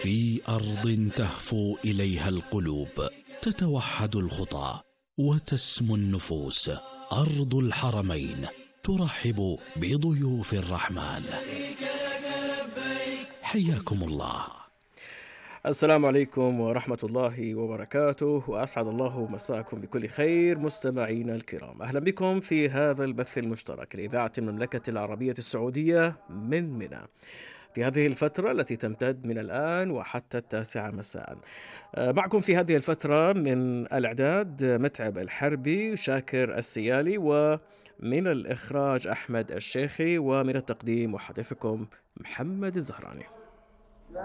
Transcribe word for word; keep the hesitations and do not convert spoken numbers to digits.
في أرض تهفو إليها القلوب، تتوحد الخطى وتسمو النفوس. أرض الحرمين ترحب بضيوف الرحمن. حياكم الله. السلام عليكم ورحمة الله وبركاته، وأسعد الله مساءكم بكل خير مستمعينا الكرام. أهلا بكم في هذا البث المشترك لإذاعة المملكة العربية السعودية من منى في هذه الفترة التي تمتد من الآن وحتى التاسعة مساء. معكم في هذه الفترة من الإعداد متعب الحربي وشاكر السيالي، ومن الإخراج أحمد الشيخي، ومن التقديم محدثكم محمد الزهراني.